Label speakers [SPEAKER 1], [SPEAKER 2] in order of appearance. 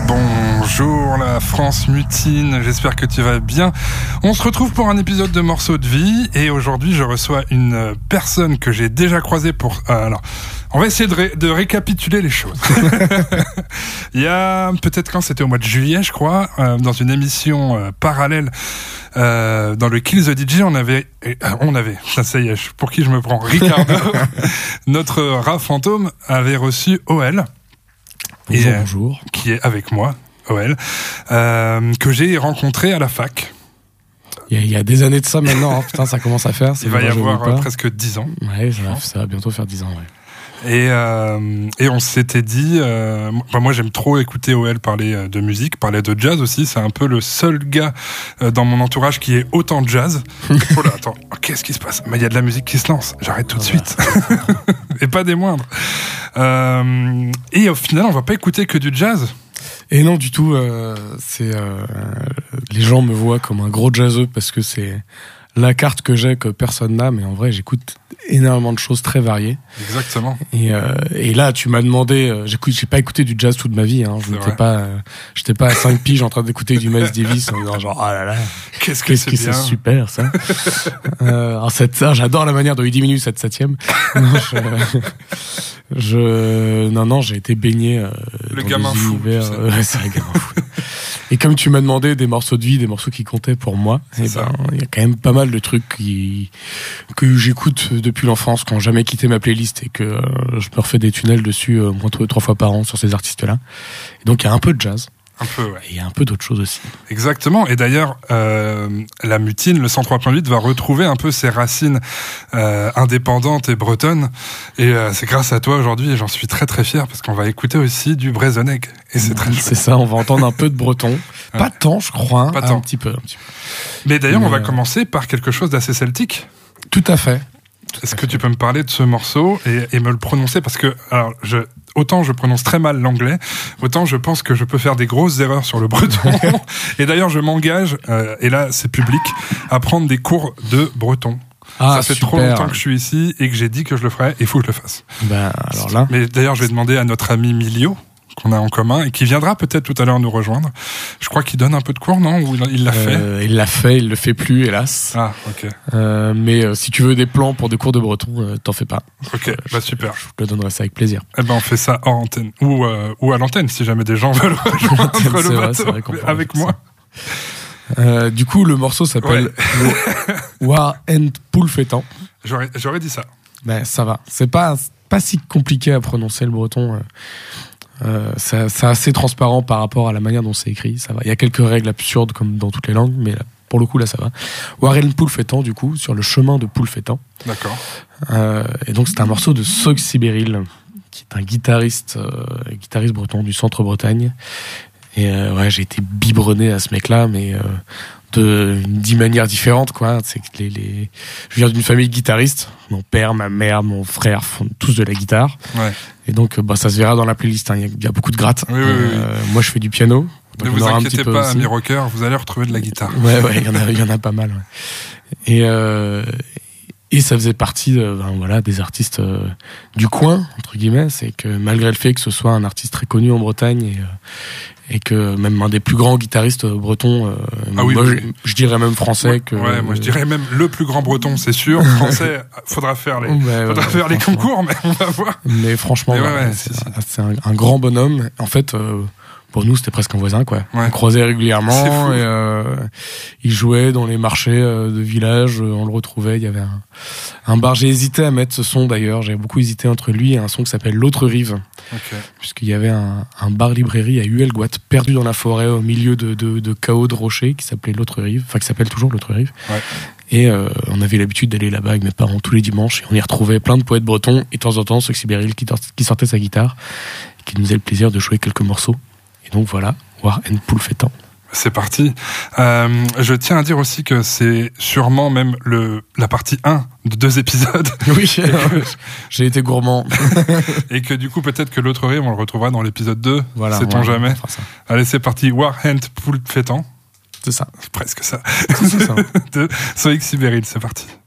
[SPEAKER 1] Bonjour, la France mutine, j'espère que tu vas bien. On se retrouve pour un épisode de Morceaux de vie et aujourd'hui je reçois une personne que j'ai déjà croisée pour... alors, on va essayer de récapituler les choses. Il y a peut-être quand c'était au mois de juillet, je crois, dans une émission parallèle dans le Kill the DJ, on avait, ça y est, pour qui je me prends, Ricardo, notre rat fantôme, avait reçu OL.
[SPEAKER 2] Bonjour.
[SPEAKER 1] Qui est avec moi, OL, que j'ai rencontré à la fac.
[SPEAKER 2] Il y a des années de ça maintenant, hein. Putain, ça commence à faire.
[SPEAKER 1] Il va y avoir presque 10 ans.
[SPEAKER 2] Ouais, ça va bientôt faire 10 ans, ouais.
[SPEAKER 1] Et on s'était dit, moi j'aime trop écouter OL parler de musique, parler de jazz aussi. C'est un peu le seul gars dans mon entourage qui est autant jazz. Oh là, attends, qu'est-ce qui se passe? Mais il y a de la musique qui se lance. J'arrête tout de suite. Et pas des moindres. Et au final, on va pas écouter que du jazz.
[SPEAKER 2] Et non, du tout. Les gens me voient comme un gros jazzeux parce que c'est la carte que j'ai que personne n'a, mais en vrai, j'écoute énormément de choses très variées.
[SPEAKER 1] Exactement.
[SPEAKER 2] Et là, tu m'as demandé, j'ai pas écouté du jazz toute ma vie, hein. J'étais pas à 5 piges en train d'écouter du Miles Davis en disant genre, ah là là.
[SPEAKER 1] Qu'est-ce que
[SPEAKER 2] c'est super, ça. Alors, j'adore la manière dont il diminue cette 7ème. Non, j'ai été baigné,
[SPEAKER 1] le
[SPEAKER 2] dans
[SPEAKER 1] gamin
[SPEAKER 2] des
[SPEAKER 1] fou,
[SPEAKER 2] univers, c'est le gamin fou. Et comme tu m'as demandé des morceaux de vie, des morceaux qui comptaient pour moi, il y a quand même pas mal de trucs que j'écoute depuis l'enfance, qui n'ont jamais quitté ma playlist et que je me refais des tunnels dessus au moins 3 fois par an sur ces artistes-là. Et donc il y a un peu de jazz.
[SPEAKER 1] Un peu, ouais.
[SPEAKER 2] Et il y a un peu d'autres choses aussi.
[SPEAKER 1] Exactement. Et d'ailleurs, la Mutine, le 103.8, va retrouver un peu ses racines indépendantes et bretonnes. Et c'est grâce à toi aujourd'hui, et j'en suis très très fier, parce qu'on va écouter aussi du Brezoneg. Et c'est très chouette.
[SPEAKER 2] C'est ça, on va entendre un peu de breton.
[SPEAKER 1] Ouais.
[SPEAKER 2] Pas tant, je crois. Hein,
[SPEAKER 1] pas tant.
[SPEAKER 2] Un petit peu.
[SPEAKER 1] Mais d'ailleurs, on va commencer par quelque chose d'assez celtique.
[SPEAKER 2] Tout à fait.
[SPEAKER 1] Est-ce que tu peux me parler de ce morceau et me le prononcer? Parce que, alors, autant je prononce très mal l'anglais, autant je pense que je peux faire des grosses erreurs sur le breton. Et d'ailleurs, je m'engage, et là, c'est public, à prendre des cours de breton. Ça fait trop longtemps que je suis ici et que j'ai dit que je le ferais, il faut que je le fasse.
[SPEAKER 2] Ben, alors là.
[SPEAKER 1] Mais d'ailleurs, je vais demander à notre ami Milio, qu'on a en commun et qui viendra peut-être tout à l'heure nous rejoindre. Je crois qu'il donne un peu de cours, non? Ou il l'a fait?
[SPEAKER 2] Il l'a fait, il le fait plus, hélas.
[SPEAKER 1] Ah, ok.
[SPEAKER 2] Mais si tu veux des plans pour des cours de breton, t'en fais pas.
[SPEAKER 1] Ok, super.
[SPEAKER 2] Je te donnerai ça avec plaisir.
[SPEAKER 1] Eh ben, on fait ça hors antenne. Ou à l'antenne, si jamais des gens veulent rejoindre le bateau avec moi.
[SPEAKER 2] Du coup, le morceau s'appelle War and Poulfetan.
[SPEAKER 1] J'aurais dit ça.
[SPEAKER 2] Ben, ça va. C'est pas si compliqué à prononcer le breton. C'est assez transparent par rapport à la manière dont c'est écrit, ça va. Il y a quelques règles absurdes comme dans toutes les langues, mais là, pour le coup là ça va. Warren Poulfetan, du coup, sur le chemin de Poulfetan.
[SPEAKER 1] D'accord.
[SPEAKER 2] Et donc c'est un morceau de Sog Sibéril, qui est un guitariste breton du centre-Bretagne. Et j'ai été biberonné à ce mec-là, mais de 10 manières différentes, quoi. C'est que je viens d'une famille de guitaristes. Mon père, ma mère, mon frère font tous de la guitare. Ouais. Et donc, ça se verra dans la playlist. Il y a beaucoup de grattes.
[SPEAKER 1] Oui.
[SPEAKER 2] Moi, je fais du piano.
[SPEAKER 1] Ne vous inquiétez pas, amis rockers, vous allez retrouver de la guitare.
[SPEAKER 2] Ouais, il y en a pas mal. Ouais. Et ça faisait partie des artistes du coin, entre guillemets. C'est que malgré le fait que ce soit un artiste très connu en Bretagne et que même un des plus grands guitaristes bretons, je dirais même français.
[SPEAKER 1] Moi je dirais même le plus grand breton, c'est sûr. Français, faudra faire les concours, mais on va voir.
[SPEAKER 2] Mais franchement, c'est un grand bonhomme. En fait, pour nous, c'était presque un voisin, quoi. Ouais. On croisait régulièrement et il jouait dans les marchés de village. On le retrouvait. Il y avait un bar. J'ai hésité à mettre ce son d'ailleurs. J'ai beaucoup hésité entre lui et un son qui s'appelle L'Autre Rive, puisqu'il y avait un bar-librairie à Huelgoat, perdu dans la forêt au milieu de chaos de rochers, qui s'appelait L'Autre Rive, enfin qui s'appelle toujours L'Autre Rive. Ouais. Et on avait l'habitude d'aller là-bas avec mes parents tous les dimanches et on y retrouvait plein de poètes bretons et de temps en temps Sog Sibéril qui sortait sa guitare et qui nous faisait le plaisir de jouer quelques morceaux. Et donc voilà, War and Poulfetan.
[SPEAKER 1] C'est parti. Je tiens à dire aussi que c'est sûrement même la partie 1 de 2 épisodes.
[SPEAKER 2] Oui, j'ai été gourmand.
[SPEAKER 1] Et que du coup, peut-être que L'Autre Rive, on le retrouvera dans l'épisode 2.
[SPEAKER 2] Voilà,
[SPEAKER 1] sait-on jamais. Allez, c'est parti. War and Poulfetan.
[SPEAKER 2] C'est ça.
[SPEAKER 1] C'est presque ça.
[SPEAKER 2] C'est ça.
[SPEAKER 1] De Sog Sibéril, c'est parti.